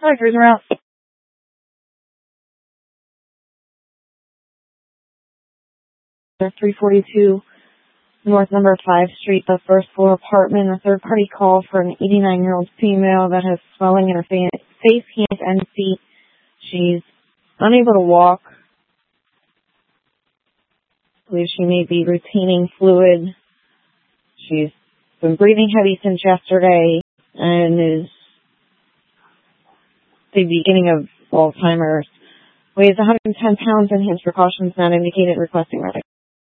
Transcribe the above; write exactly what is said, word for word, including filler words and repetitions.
Hi, Cruising Route. three forty-two North Number five Street, the first floor apartment. A third-party call for an eighty-nine-year-old female that has swelling in her fa- face, hands, and feet. She's unable to walk. I believe she may be retaining fluid. She's been breathing heavy since yesterday and is the beginning of Alzheimer's. Weighs one hundred ten pounds and has precautions not indicated, requesting medical.